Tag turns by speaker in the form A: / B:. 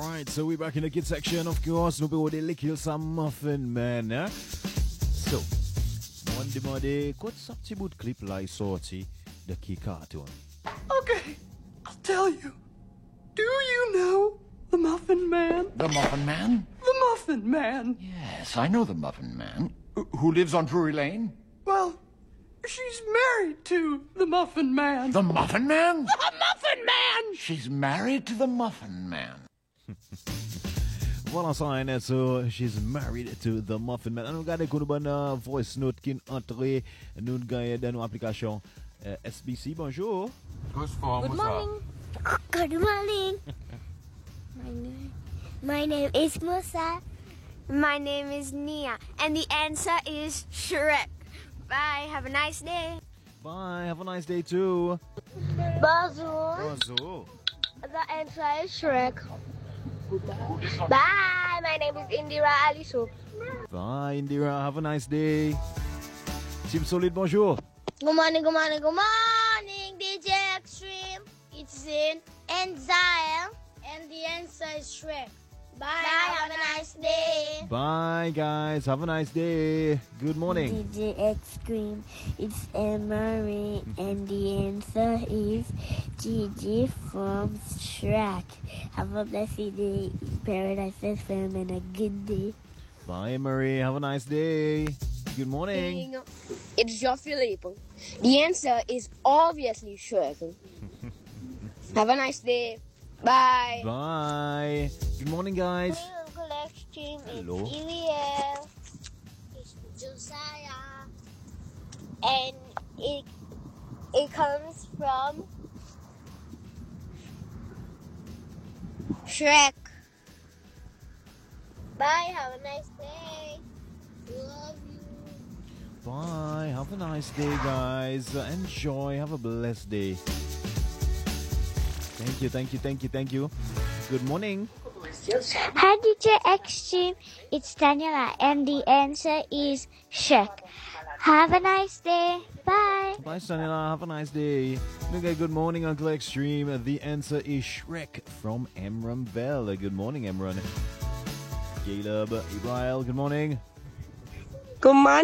A: Alright, so we're back in the kids section, of course. No people they kill some muffin man, eh? So, Monday, quite some boot clip like sorty the key cartoon.
B: Okay, I'll tell you. Do you know the Muffin Man?
C: The Muffin Man?
B: The Muffin Man.
C: Yes, I know the Muffin Man. Who lives on Drury Lane?
B: Well, she's married to the Muffin Man.
C: The Muffin Man?
B: The Muffin Man!
C: She's married to the Muffin Man.
A: Voilà, ça, so she's married to the Muffin Man. Nous regardons qu'on a voice note qui entre nous gagne dans nos applications SBC. Bonjour.
D: Good morning.
E: Good morning. My name is Musa.
F: My name is Nia. And the answer is Shrek. Bye. Have a nice day.
A: Bye. Have a nice day too.
E: Bonjour.
A: Bonjour.
E: The answer is Shrek. Bye. My name is Indira Alisuk.
A: Bye, Indira. Have a nice day. Team Solid, bonjour.
E: Good morning, good morning, good morning, DJ Extreme. It's in Enzyme, and the answer is Shrek. Bye. Have a nice day.
A: Bye, guys. Have a nice day. Good morning.
G: DJ Extreme. It's Emery, and the answer is Gigi from Shrek. Have a blessed day, Paradise FM, and a good day.
A: Bye, Marie. Have a nice day. Good morning.
F: It's Jean-Philippe. The answer is obviously Shrek. Have a nice day. Bye.
A: Bye. Good morning, guys.
E: Uncle Extreme.
A: Hello.
E: It's Uriel. It's Josiah. And it comes from Shrek. Bye. Have a nice day. Love you.
A: Bye. Have a nice day, guys. Enjoy. Have a blessed day. Thank you. Good morning.
E: Hi, DJ Extreme. It's Daniela, and the answer is Shrek. Have a nice day. Bye.
A: Bye, Sanila. Have a nice day. Okay, good morning, Uncle Extreme. The answer is Shrek from Emran Bell. Good morning, Emran. Caleb, Ibrahim, good morning.
B: Good morning.